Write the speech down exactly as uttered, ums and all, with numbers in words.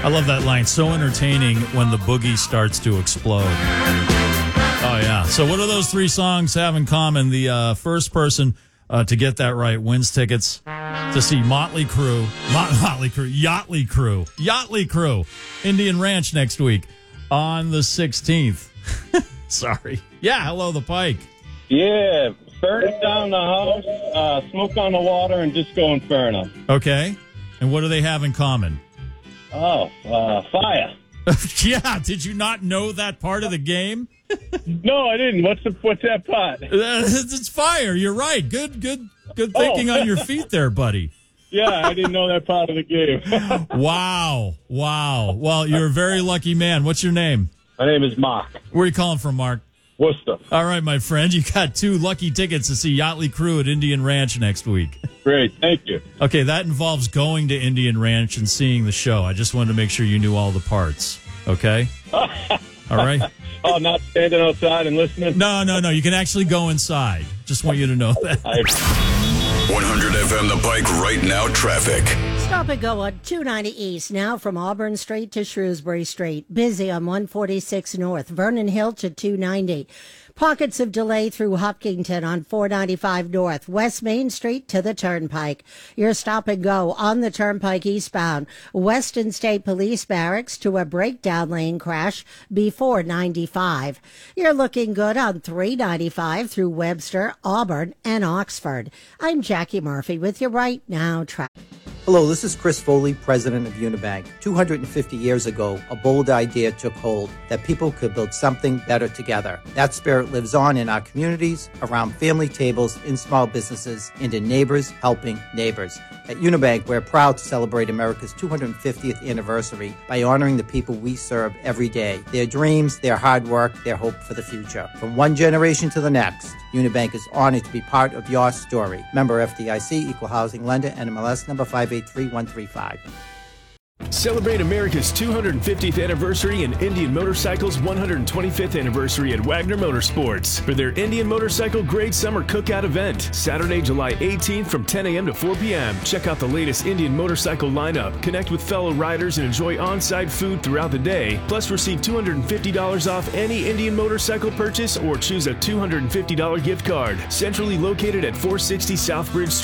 I love that line. So entertaining when the boogie starts to explode. Oh, yeah. So what do those three songs have in common? The uh, first person uh, to get that right wins tickets to see Motley Crue, Mot- Motley Crue, Yachtly Crew, Yachtly Crew, Indian Ranch next week on the sixteenth. Sorry. Yeah, hello, the Pike. Yeah, burn down the house, uh, smoke on the water, and Disco Inferno. Okay. And what do they have in common? Oh, uh, fire. Yeah, did you not know that part of the game? No, I didn't. What's the what's that part? It's fire. You're right. Good, good, good thinking Oh. on your feet there, buddy. Yeah, I didn't know that part of the game. Wow. Wow. Well, you're a very lucky man. What's your name? My name is Mark. Where are you calling from, Mark? Worcester. All right, my friend. You got two lucky tickets to see Yachtly Crew at Indian Ranch next week. Great, thank you. Okay, that involves going to Indian Ranch and seeing the show. I just wanted to make sure you knew all the parts. Okay? All right? Oh, not standing outside and listening? No, no, no. You can actually go inside. Just want you to know that. one hundred F M The Pike right now traffic. Stop and go on two ninety East now from Auburn Street to Shrewsbury Street. Busy on one forty-six North. Vernon Hill to two ninety. Pockets of delay through Hopkinton on four ninety-five North. West Main Street to the Turnpike. Your stop and go on the Turnpike eastbound. Weston State Police Barracks to a breakdown lane crash before ninety-five. You're looking good on three ninety-five through Webster, Auburn, and Oxford. I'm Jackie Murphy with your right now traffic. Hello, this is Chris Foley, president of Unibank. two hundred fifty years ago, a bold idea took hold that people could build something better together. That spirit lives on in our communities, around family tables, in small businesses, and in neighbors helping neighbors. At Unibank, we're proud to celebrate America's two hundred fiftieth anniversary by honoring the people we serve every day, their dreams, their hard work, their hope for the future. From one generation to the next, Unibank is honored to be part of your story. Member F D I C, Equal Housing Lender, N M L S number five eight three one three five. Celebrate America's two hundred fiftieth anniversary and Indian Motorcycle's one hundred twenty-fifth anniversary at Wagner Motorsports for their Indian Motorcycle Great Summer Cookout event, Saturday, July eighteenth from ten a.m. to four p.m. Check out the latest Indian motorcycle lineup, connect with fellow riders, and enjoy on-site food throughout the day. Plus, receive two hundred fifty dollars off any Indian motorcycle purchase or choose a two hundred fifty dollars gift card. Centrally located at four sixty Southbridge Street.